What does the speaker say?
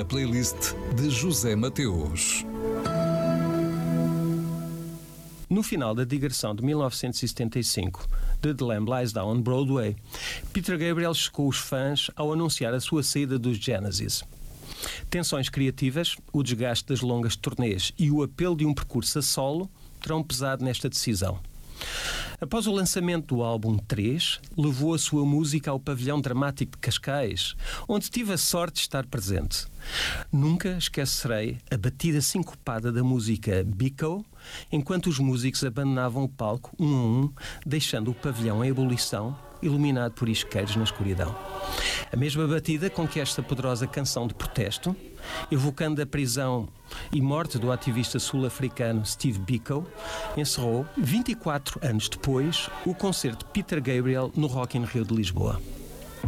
A playlist de José Mateus. No final da digressão de 1975 de The Lamb Lies Down on Broadway, Peter Gabriel chocou os fãs ao anunciar a sua saída dos Genesis. Tensões criativas, o desgaste das longas turnês e o apelo de um percurso a solo terão pesado nesta decisão. Após o lançamento do álbum 3, levou a sua música ao Pavilhão Dramático de Cascais, onde tive a sorte de estar presente. Nunca esquecerei a batida sincopada da música Bico, enquanto os músicos abandonavam o palco um a um, deixando o pavilhão em ebulição, iluminado por isqueiros na escuridão. A mesma batida com que esta poderosa canção de protesto, evocando a prisão e morte do ativista sul-africano Steve Biko, encerrou, 24 anos depois, o concerto de Peter Gabriel no Rock in Rio de Lisboa.